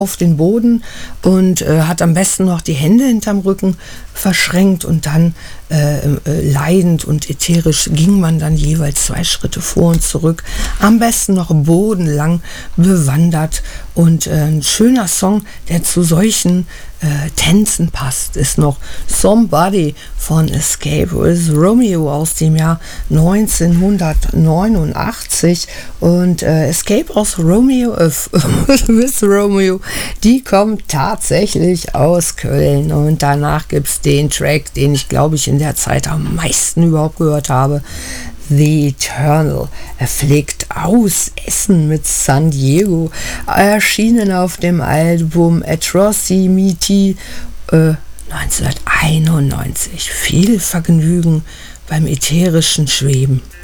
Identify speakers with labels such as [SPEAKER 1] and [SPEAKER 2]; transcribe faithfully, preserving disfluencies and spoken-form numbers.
[SPEAKER 1] auf den Boden und äh, hat am besten noch die Hände hinterm Rücken verschränkt und dann äh, äh, leidend und ätherisch ging man dann jeweils zwei Schritte vor und zurück. Am besten noch bodenlang bewandert und äh, ein schöner Song, der zu solchen äh, Tänzen passt, ist noch Somebody von Escape with Romeo aus dem Jahr neunzehnhundertneunundachtzig und äh, Escape aus Romeo äh, with Romeo, die kommt tatsächlich aus Köln und danach gibt es den Track, den ich glaube ich in der Zeit am meisten überhaupt gehört habe, The Eternal. Er fliegt aus Essen mit San Diego, erschienen auf dem Album Atrocity äh, neunzehnhunderteinundneunzig. Viel Vergnügen beim ätherischen Schweben.